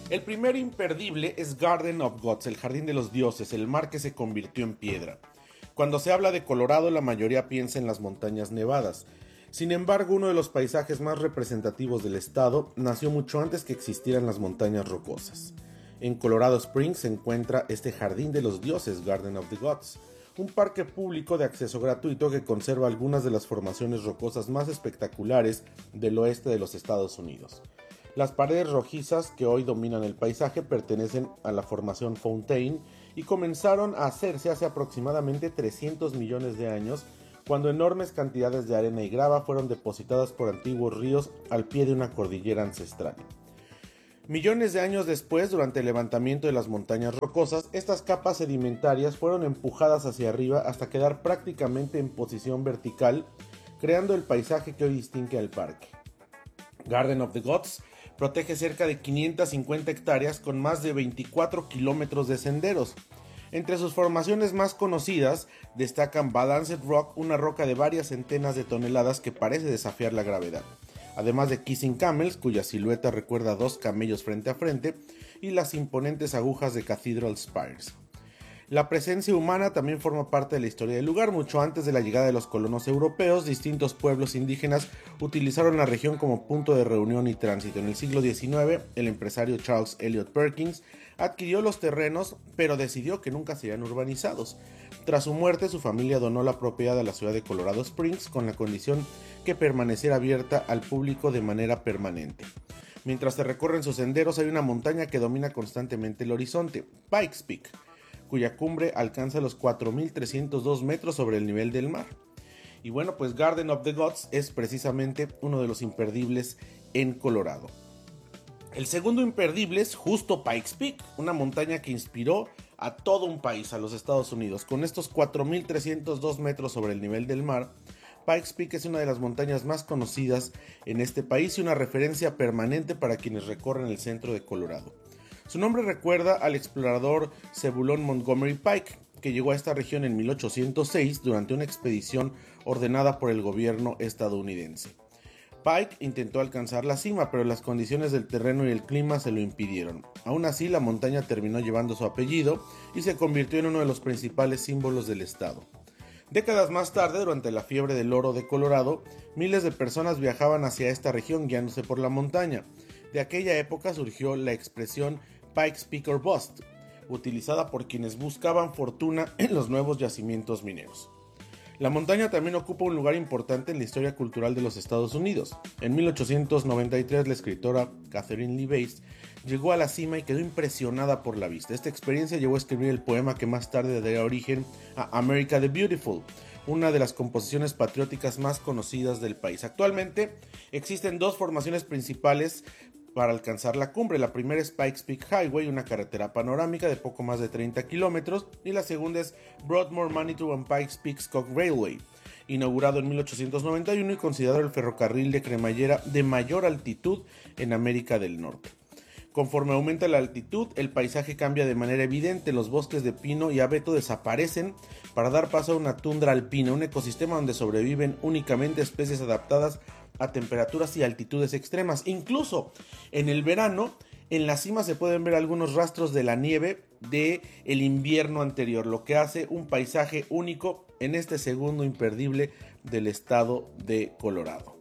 El primer imperdible es Garden of Gods, el jardín de los dioses, el mar que se convirtió en piedra. Cuando se habla de Colorado, la mayoría piensa en las montañas nevadas. Sin embargo, uno de los paisajes más representativos del estado nació mucho antes que existieran las montañas rocosas. En Colorado Springs se encuentra este jardín de los dioses, Garden of the Gods, un parque público de acceso gratuito que conserva algunas de las formaciones rocosas más espectaculares del oeste de los Estados Unidos. Las paredes rojizas que hoy dominan el paisaje pertenecen a la formación Fontaine y comenzaron a hacerse hace aproximadamente 300 millones de años, cuando enormes cantidades de arena y grava fueron depositadas por antiguos ríos al pie de una cordillera ancestral. Millones de años después, durante el levantamiento de las montañas rocosas, estas capas sedimentarias fueron empujadas hacia arriba hasta quedar prácticamente en posición vertical, creando el paisaje que hoy distingue al parque. Garden of the Gods protege cerca de 550 hectáreas con más de 24 kilómetros de senderos. Entre sus formaciones más conocidas destacan Balanced Rock, una roca de varias centenas de toneladas que parece desafiar la gravedad, además de Kissing Camels, cuya silueta recuerda a dos camellos frente a frente, y las imponentes agujas de Cathedral Spires. La presencia humana también forma parte de la historia del lugar. Mucho antes de la llegada de los colonos europeos, distintos pueblos indígenas utilizaron la región como punto de reunión y tránsito. En el siglo XIX, el empresario Charles Eliot Perkins adquirió los terrenos, pero decidió que nunca serían urbanizados. Tras su muerte, su familia donó la propiedad a la ciudad de Colorado Springs con la condición que permaneciera abierta al público de manera permanente. Mientras se recorren sus senderos, hay una montaña que domina constantemente el horizonte, Pikes Peak, cuya cumbre alcanza los 4.302 metros sobre el nivel del mar. Y bueno, pues Garden of the Gods es precisamente uno de los imperdibles en Colorado. El segundo imperdible es justo Pikes Peak, una montaña que inspiró a todo un país, a los Estados Unidos. Con estos 4.302 metros sobre el nivel del mar, Pikes Peak es una de las montañas más conocidas en este país y una referencia permanente para quienes recorren el centro de Colorado. Su nombre recuerda al explorador Zebulon Montgomery Pike, que llegó a esta región en 1806 durante una expedición ordenada por el gobierno estadounidense. Pike intentó alcanzar la cima, pero las condiciones del terreno y el clima se lo impidieron. Aún así, la montaña terminó llevando su apellido y se convirtió en uno de los principales símbolos del estado. Décadas más tarde, durante la fiebre del oro de Colorado, miles de personas viajaban hacia esta región guiándose por la montaña. De aquella época surgió la expresión Pikes Peak or Bust, utilizada por quienes buscaban fortuna en los nuevos yacimientos mineros. La montaña también ocupa un lugar importante en la historia cultural de los Estados Unidos. En 1893, la escritora Catherine Lee Bates llegó a la cima y quedó impresionada por la vista. Esta experiencia llevó a escribir el poema que más tarde daría origen a America the Beautiful, una de las composiciones patrióticas más conocidas del país. Actualmente existen dos formaciones principales para alcanzar la cumbre. La primera es Pikes Peak Highway, una carretera panorámica de poco más de 30 kilómetros, y la segunda es Broadmoor, Manitou and Pikes Peak Scott Railway, inaugurado en 1891 y considerado el ferrocarril de cremallera de mayor altitud en América del Norte. Conforme aumenta la altitud, el paisaje cambia de manera evidente. Los bosques de pino y abeto desaparecen para dar paso a una tundra alpina, un ecosistema donde sobreviven únicamente especies adaptadas a temperaturas y altitudes extremas. Incluso en el verano, en la cima se pueden ver algunos rastros de la nieve del invierno anterior, lo que hace un paisaje único en este segundo imperdible del estado de Colorado.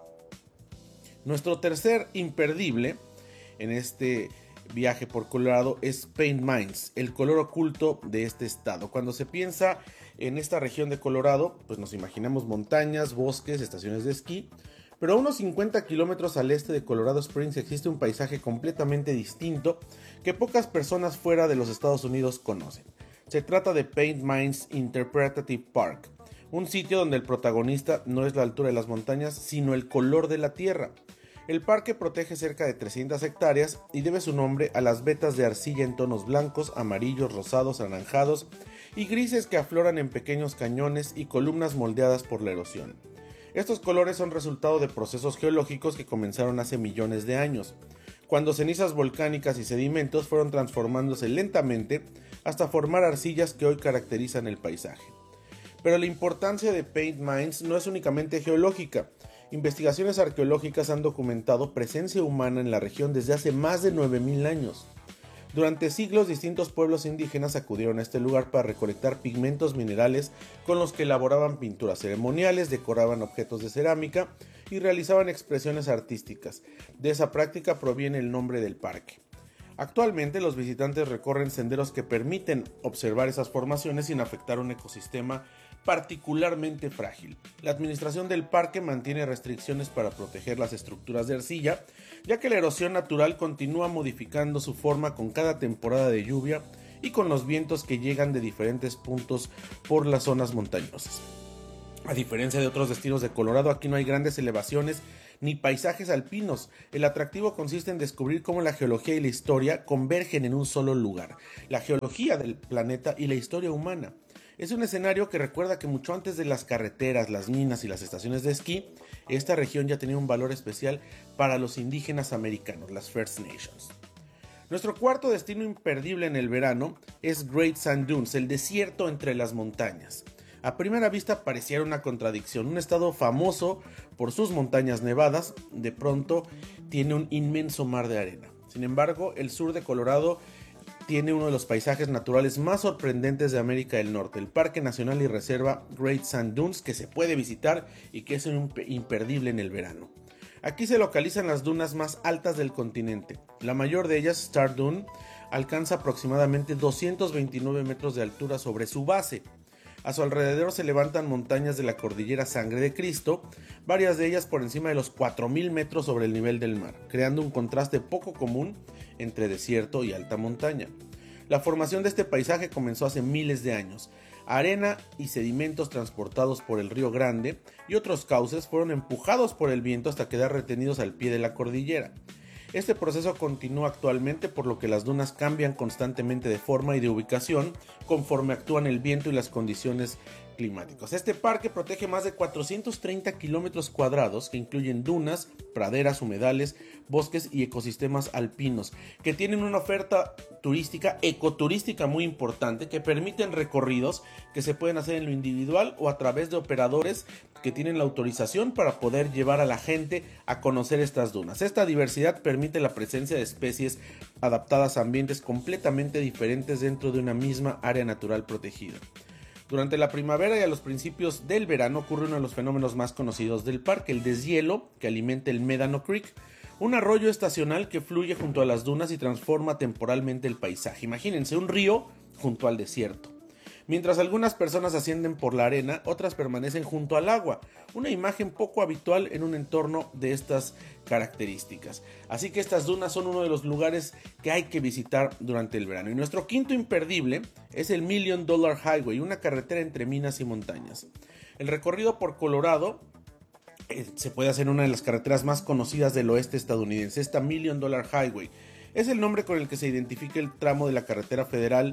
Nuestro tercer imperdible en este viaje por Colorado es Paint Mines, el color oculto de este estado. Cuando se piensa en esta región de Colorado, pues nos imaginamos montañas, bosques, estaciones de esquí, pero a unos 50 kilómetros al este de Colorado Springs existe un paisaje completamente distinto que pocas personas fuera de los Estados Unidos conocen. Se trata de Paint Mines Interpretative Park, un sitio donde el protagonista no es la altura de las montañas, sino el color de la tierra. El parque protege cerca de 300 hectáreas y debe su nombre a las vetas de arcilla en tonos blancos, amarillos, rosados, anaranjados y grises que afloran en pequeños cañones y columnas moldeadas por la erosión. Estos colores son resultado de procesos geológicos que comenzaron hace millones de años, cuando cenizas volcánicas y sedimentos fueron transformándose lentamente hasta formar arcillas que hoy caracterizan el paisaje. Pero la importancia de Paint Mines no es únicamente geológica. Investigaciones arqueológicas han documentado presencia humana en la región desde hace más de 9000 años. Durante siglos, distintos pueblos indígenas acudieron a este lugar para recolectar pigmentos minerales con los que elaboraban pinturas ceremoniales, decoraban objetos de cerámica y realizaban expresiones artísticas. De esa práctica proviene el nombre del parque. Actualmente, los visitantes recorren senderos que permiten observar esas formaciones sin afectar un ecosistema particularmente frágil. La administración del parque mantiene restricciones para proteger las estructuras de arcilla, ya que la erosión natural continúa modificando su forma con cada temporada de lluvia y con los vientos que llegan de diferentes puntos por las zonas montañosas. A diferencia de otros destinos de Colorado, aquí no hay grandes elevaciones ni paisajes alpinos. El atractivo consiste en descubrir cómo la geología y la historia convergen en un solo lugar, la geología del planeta y la historia humana. Es un escenario que recuerda que mucho antes de las carreteras, las minas y las estaciones de esquí, esta región ya tenía un valor especial para los indígenas americanos, las First Nations. Nuestro cuarto destino imperdible en el verano es Great Sand Dunes, el desierto entre las montañas. A primera vista pareciera una contradicción. Un estado famoso por sus montañas nevadas, de pronto tiene un inmenso mar de arena. Sin embargo, el sur de Colorado tiene uno de los paisajes naturales más sorprendentes de América del Norte, el Parque Nacional y Reserva Great Sand Dunes, que se puede visitar y que es un imperdible en el verano. Aquí se localizan las dunas más altas del continente. La mayor de ellas, Star Dune, alcanza aproximadamente 229 metros de altura sobre su base. A su alrededor se levantan montañas de la cordillera Sangre de Cristo, varias de ellas por encima de los 4000 metros sobre el nivel del mar, creando un contraste poco común entre desierto y alta montaña. La formación de este paisaje comenzó hace miles de años. Arena y sedimentos transportados por el Río Grande y otros cauces fueron empujados por el viento hasta quedar retenidos al pie de la cordillera. Este proceso continúa actualmente, por lo que las dunas cambian constantemente de forma y de ubicación conforme actúan el viento y las condiciones climáticas. Este parque protege más de 430 kilómetros cuadrados que incluyen dunas, praderas, humedales, bosques y ecosistemas alpinos, que tienen una oferta turística, ecoturística muy importante, que permiten recorridos que se pueden hacer en lo individual o a través de operadores que tienen la autorización para poder llevar a la gente a conocer estas dunas. Esta diversidad permite la presencia de especies adaptadas a ambientes completamente diferentes dentro de una misma área natural protegida. Durante la primavera y a los principios del verano ocurre uno de los fenómenos más conocidos del parque, el deshielo que alimenta el Medano Creek, un arroyo estacional que fluye junto a las dunas y transforma temporalmente el paisaje. Imagínense un río junto al desierto. Mientras algunas personas ascienden por la arena, otras permanecen junto al agua, una imagen poco habitual en un entorno de estas características. Así que estas dunas son uno de los lugares que hay que visitar durante el verano. Y nuestro quinto imperdible es el $1 Million Highway, una carretera entre minas y montañas. El recorrido por Colorado se puede hacer en una de las carreteras más conocidas del oeste estadounidense, esta $1 Million Highway. Es el nombre con el que se identifica el tramo de la carretera federal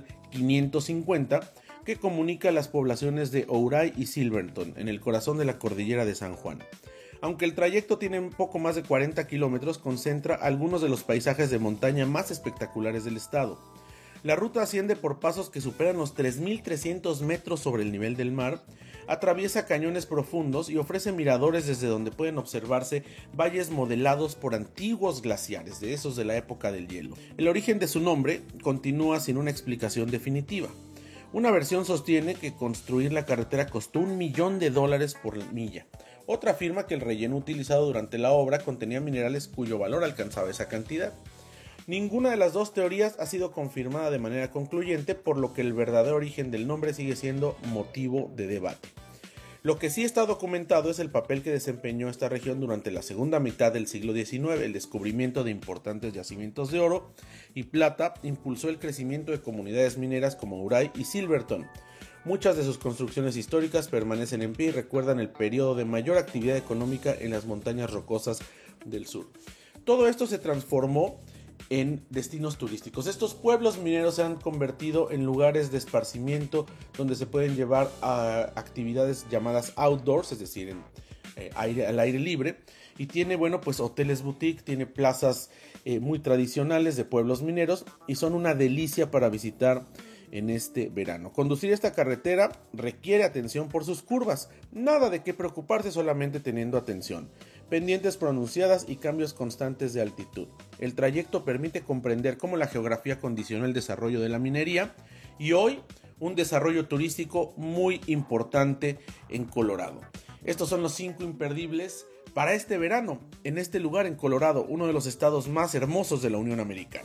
550 que comunica las poblaciones de Ouray y Silverton, en el corazón de la cordillera de San Juan. Aunque el trayecto tiene un poco más de 40 kilómetros, concentra algunos de los paisajes de montaña más espectaculares del estado. La ruta asciende por pasos que superan los 3.300 metros sobre el nivel del mar, atraviesa cañones profundos y ofrece miradores desde donde pueden observarse valles modelados por antiguos glaciares, de esos de la época del hielo. El origen de su nombre continúa sin una explicación definitiva. Una versión sostiene que construir la carretera costó $1 millón por milla. Otra afirma que el relleno utilizado durante la obra contenía minerales cuyo valor alcanzaba esa cantidad. Ninguna de las dos teorías ha sido confirmada de manera concluyente, por lo que el verdadero origen del nombre sigue siendo motivo de debate. Lo que sí está documentado es el papel que desempeñó esta región durante la segunda mitad del siglo XIX. El descubrimiento de importantes yacimientos de oro y plata impulsó el crecimiento de comunidades mineras como Ouray y Silverton. Muchas de sus construcciones históricas permanecen en pie y recuerdan el periodo de mayor actividad económica en las montañas rocosas del sur. Todo esto se transformó en destinos turísticos. Estos pueblos mineros se han convertido en lugares de esparcimiento donde se pueden llevar a actividades llamadas outdoors, es decir, al aire libre, y tiene, pues hoteles boutique, tiene plazas muy tradicionales de pueblos mineros y son una delicia para visitar en este verano. Conducir esta carretera requiere atención por sus curvas, nada de qué preocuparse solamente teniendo atención, pendientes pronunciadas y cambios constantes de altitud. El trayecto permite comprender cómo la geografía condicionó el desarrollo de la minería y hoy un desarrollo turístico muy importante en Colorado. Estos son los 5 imperdibles para este verano, en este lugar en Colorado, uno de los estados más hermosos de la Unión Americana.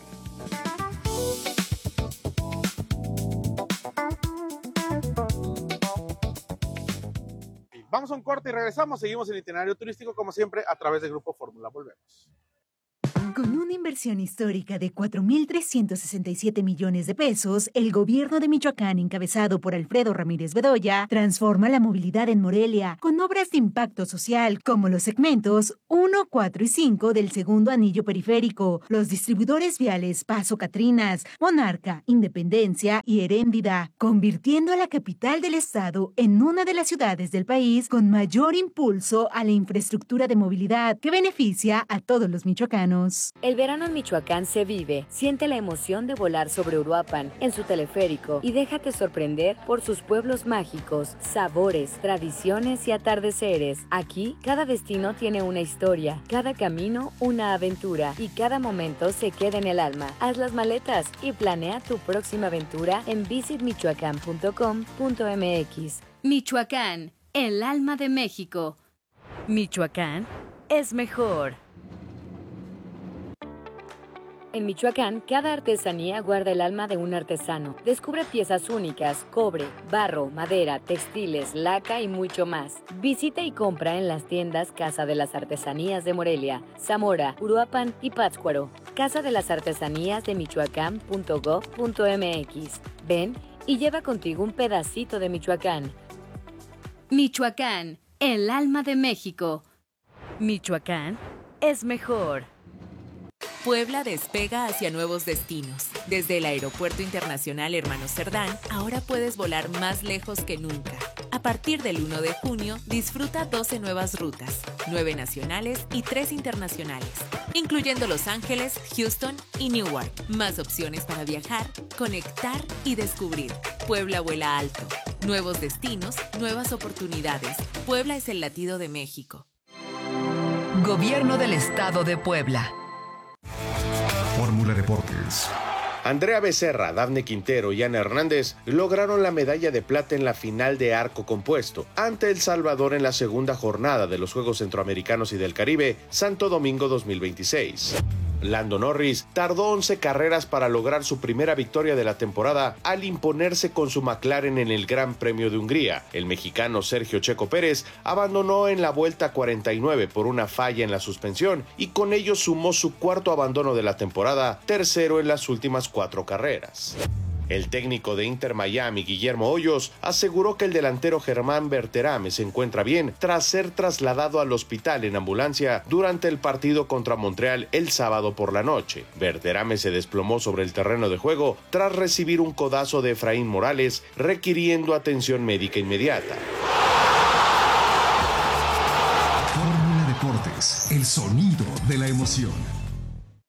Vamos a un corte y regresamos. Seguimos el itinerario turístico como siempre a través del Grupo Fórmula. Volvemos. Con una inversión histórica de 4,367 millones de pesos, el gobierno de Michoacán, encabezado por Alfredo Ramírez Bedoya, transforma la movilidad en Morelia con obras de impacto social como los segmentos 1, 4 y 5 del segundo anillo periférico, los distribuidores viales Paso Catrinas, Monarca, Independencia y Heréndida, convirtiendo a la capital del estado en una de las ciudades del país con mayor impulso a la infraestructura de movilidad que beneficia a todos los michoacanos. El verano en Michoacán se vive. Siente la emoción de volar sobre Uruapan en su teleférico y déjate sorprender por sus pueblos mágicos, sabores, tradiciones y atardeceres. Aquí, cada destino tiene una historia, cada camino una aventura y cada momento se queda en el alma. Haz las maletas y planea tu próxima aventura en visitmichoacán.com.mx. Michoacán, el alma de México. Michoacán es mejor. En Michoacán, cada artesanía guarda el alma de un artesano. Descubre piezas únicas, cobre, barro, madera, textiles, laca y mucho más. Visita y compra en las tiendas Casa de las Artesanías de Morelia, Zamora, Uruapan y Pátzcuaro. Casa de las Artesanías de Michoacán.gov.mx. Ven y lleva contigo un pedacito de Michoacán. Michoacán, el alma de México. Michoacán es mejor. Puebla despega hacia nuevos destinos. Desde el Aeropuerto Internacional Hermano Cerdán, ahora puedes volar más lejos que nunca. A partir del 1 de junio, disfruta 12 nuevas rutas, 9 nacionales y 3 internacionales, incluyendo Los Ángeles, Houston y Newark. Más opciones para viajar, conectar y descubrir. Puebla vuela alto. Nuevos destinos, nuevas oportunidades. Puebla es el latido de México. Gobierno del Estado de Puebla. Fórmula Deportes. Andrea Becerra, Dafne Quintero y Ana Hernández lograron la medalla de plata en la final de arco compuesto ante El Salvador en la segunda jornada de los Juegos Centroamericanos y del Caribe, Santo Domingo 2026. Lando Norris tardó 11 carreras para lograr su primera victoria de la temporada al imponerse con su McLaren en el Gran Premio de Hungría. El mexicano Sergio Checo Pérez abandonó en la vuelta 49 por una falla en la suspensión y con ello sumó su cuarto abandono de la temporada, tercero en las últimas 4 carreras. El técnico de Inter Miami, Guillermo Hoyos, aseguró que el delantero Germán Berterame se encuentra bien tras ser trasladado al hospital en ambulancia durante el partido contra Montreal el sábado por la noche. Berterame se desplomó sobre el terreno de juego tras recibir un codazo de Efraín Morales, requiriendo atención médica inmediata. Fórmula Deportes, el sonido de la emoción.